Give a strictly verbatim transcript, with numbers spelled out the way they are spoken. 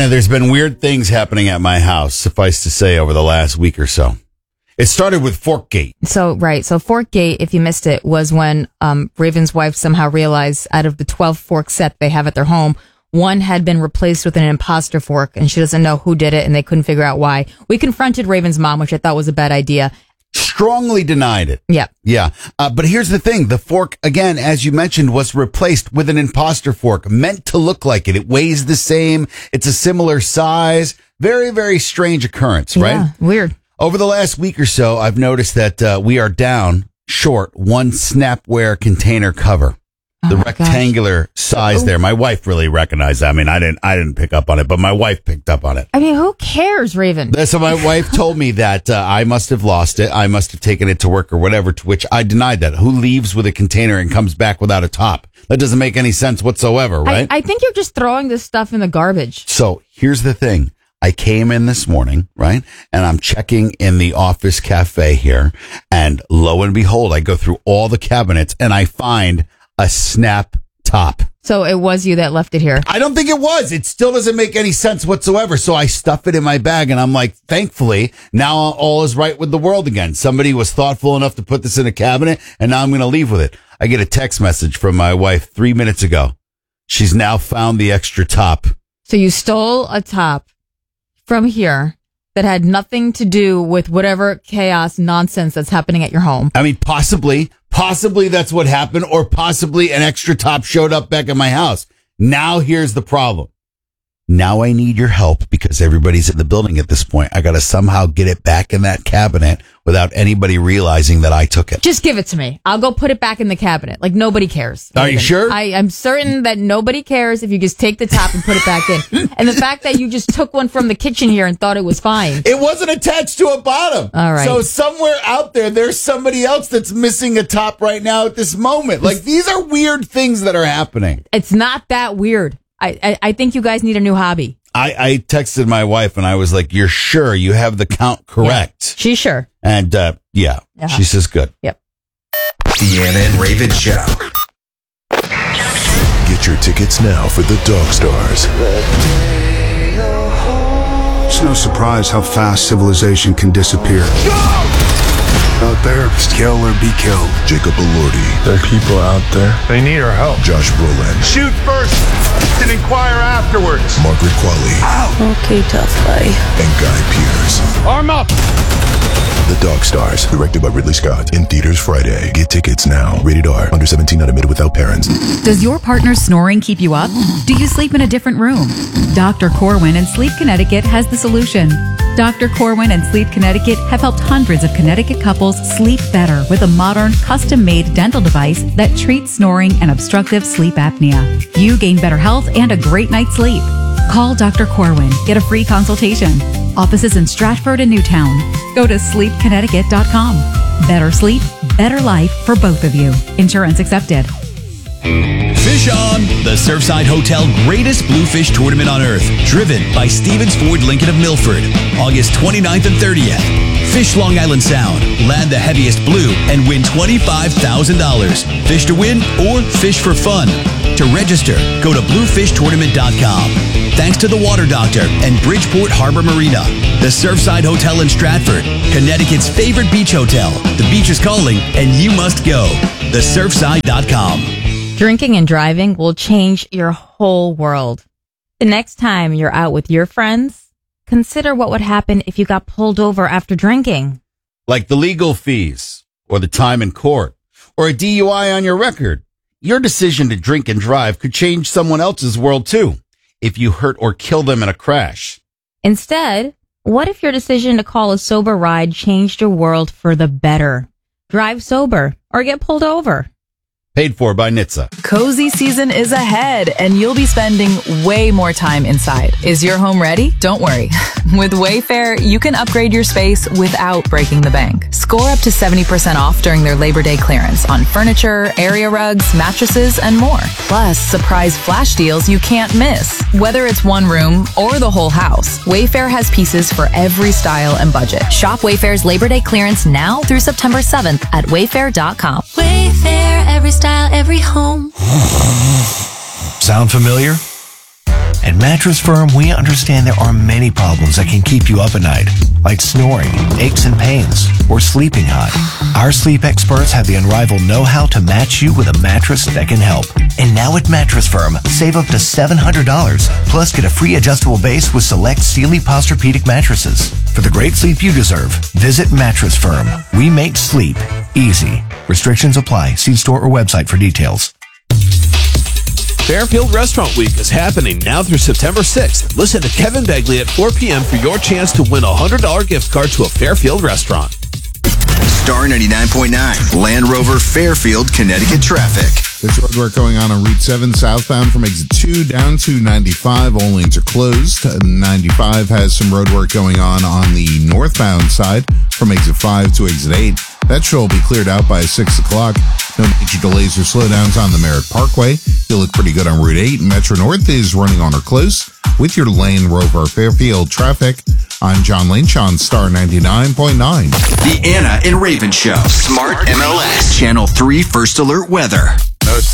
Dana, there's been weird things happening at my house, suffice to say, over the last week or so. It started with Forkgate. So, right. So Forkgate, if you missed it, was when um, Raven's wife somehow realized out of the twelve fork set they have at their home, one had been replaced with an imposter fork, and she doesn't know who did it, and they couldn't figure out why. We confronted Raven's mom, which I thought was a bad idea. Strongly denied it. Yeah. Yeah. Uh, but here's the thing. The fork, again, as you mentioned, was replaced with an imposter fork, meant to look like it. It weighs the same. It's a similar size. Very, very strange occurrence, right? Yeah, weird. Over the last week or so, I've noticed that uh, we are down short one Snapware container cover. The oh rectangular gosh. size there. My wife really recognized that. I mean, I didn't I didn't pick up on it, but my wife picked up on it. I mean, who cares, Raven? So my wife told me that uh, I must have lost it. I must have taken it to work or whatever, to which I denied that. Who leaves with a container and comes back without a top? That doesn't make any sense whatsoever, right? I, I think you're just throwing this stuff in the garbage. So here's the thing. I came in this morning, right? And I'm checking in the office cafe here. And lo and behold, I go through all the cabinets and I find a Snap top. So it was you that left it here. I don't think it was. It still doesn't make any sense whatsoever. So I stuff it in my bag and I'm like, thankfully, now all is right with the world again. Somebody was thoughtful enough to put this in a cabinet and now I'm going to leave with it. I get a text message from my wife three minutes ago. She's now found the extra top. So you stole a top from here that had nothing to do with whatever chaos nonsense that's happening at your home. I mean, possibly, possibly that's what happened, or possibly an extra top showed up back at my house. Now here's the problem. Now I need your help because everybody's in the building at this point. I got to somehow get it back in that cabinet without anybody realizing that I took it. Just give it to me. I'll go put it back in the cabinet. Like, nobody cares. Are you sure? I, I'm certain that nobody cares if you just take the top and put it back in. And the fact that you just took one from the kitchen here and thought it was fine. It wasn't attached to a bottom. All right. So somewhere out there, there's somebody else that's missing a top right now at this moment. Like, these are weird things that are happening. It's not that weird. I, I, I think you guys need a new hobby. I, I texted my wife and I was like, you're sure you have the count correct? Yeah, she's sure. And, uh, yeah, uh-huh. She says good. Yep. Deanna and Raven Show. Get your tickets now for the Dog Stars. It's no surprise how fast civilization can disappear. Out there, kill or be killed. Jacob Elordi. There are people out there. They need our help. Josh Brolin. Shoot first and inquire afterwards. Margaret Qualley. Ow. Okay, tough guy. And Guy Pearce. Arm up. The Dog Stars, directed by Ridley Scott. In theaters Friday. Get tickets now. Rated R. Under seventeen, not admitted without parents. Does your partner's snoring keep you up? Do you sleep in a different room? Doctor Corwin and Sleep Connecticut has the solution. Doctor Corwin and Sleep Connecticut have helped hundreds of Connecticut couples sleep better with a modern, custom-made dental device that treats snoring and obstructive sleep apnea. You gain better health and a great night's sleep. Call Doctor Corwin. Get a free consultation. Offices in Stratford and Newtown. Go to sleep connecticut dot com. Better sleep, better life for both of you. Insurance accepted. Fish On, the Surfside Hotel greatest bluefish tournament on earth, driven by Stevens Ford Lincoln of Milford, August twenty-ninth and thirtieth. Fish Long Island Sound, land the heaviest blue, and win twenty-five thousand dollars. Fish to win or fish for fun. To register, go to bluefish tournament dot com. Thanks to the Water Doctor and Bridgeport Harbor Marina, the Surfside Hotel in Stratford, Connecticut's favorite beach hotel. The beach is calling, and you must go. the surfside dot com. Drinking and driving will change your whole world. The next time you're out with your friends, consider what would happen if you got pulled over after drinking. Like the legal fees, or the time in court, or a D U I on your record. Your decision to drink and drive could change someone else's world too, if you hurt or kill them in a crash. Instead, what if your decision to call a sober ride changed your world for the better? Drive sober or get pulled over. Paid for by N H T S A. Cozy season is ahead, and you'll be spending way more time inside. Is your home ready? Don't worry. With Wayfair, you can upgrade your space without breaking the bank. Score up to seventy percent off during their Labor Day clearance on furniture, area rugs, mattresses, and more. Plus, surprise flash deals you can't miss. Whether it's one room or the whole house, Wayfair has pieces for every style and budget. Shop Wayfair's Labor Day clearance now through September seventh at wayfair dot com. Wayfair, every style, every home. Sound familiar? And At Mattress Firm, we understand there are many problems that can keep you up at night, like snoring, aches and pains, or sleeping hot. Our sleep experts have the unrivaled know-how to match you with a mattress that can help. And now at Mattress Firm, save up to seven hundred dollars, plus get a free adjustable base with select Sealy Posturepedic mattresses. For the great sleep you deserve, visit Mattress Firm. We make sleep easy. Restrictions apply. See store or website for details. Fairfield Restaurant Week is happening now through September sixth. Listen to Kevin Begley at four p.m. for your chance to win a one hundred dollars gift card to a Fairfield restaurant. Star ninety-nine point nine, Land Rover, Fairfield, Connecticut traffic. There's road work going on on Route seven southbound from exit two down to ninety-five. All lanes are closed. ninety-five has some road work going on on the northbound side from exit five to exit eight. That should all be cleared out by six o'clock. No major delays or slowdowns on the Merritt Parkway. You look pretty good on Route eight. Metro North is running on or close. With your Land Rover Fairfield traffic, I'm John Lynch on Star ninety-nine point nine. The Anna and Raven Show. Smart M L S. Channel three First Alert Weather.